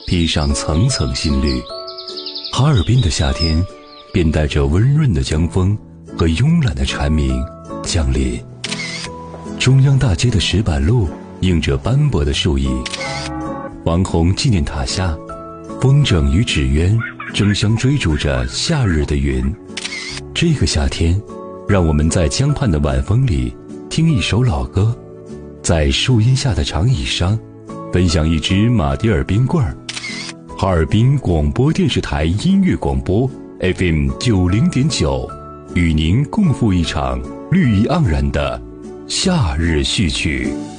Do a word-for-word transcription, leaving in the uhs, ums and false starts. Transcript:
披上层层新绿。哈尔滨的夏天便带着温润的江风和慵懒的蝉鸣降临。中央大街的石板路映着斑驳的树影，王洪纪念塔下，风筝与纸鸢争相追逐着夏日的云。这个夏天，让我们在江畔的晚风里听一首老歌，在树荫下的长椅上分享一支马迭尔冰棍儿。哈尔滨广播电视台音乐广播 F M 九零点九，与您共赴一场绿意盎然的夏日序曲。